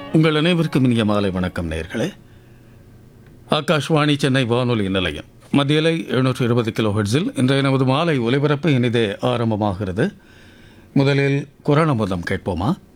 உங்கள் அனைவருக்கும் இனிய மாலை வணக்கம் நேயர்களே. ஆகாஷ்வாணி சென்னை வானொலி நிலையம் மத்தியலை 720 கிலோ ஹெர்ட்ஸில் இன்றைய நமது மாலை ஒலிபரப்பு இனிதே ஆரம்பமாகிறது. முதலில் குரான் அமுதம் கேட்போமா?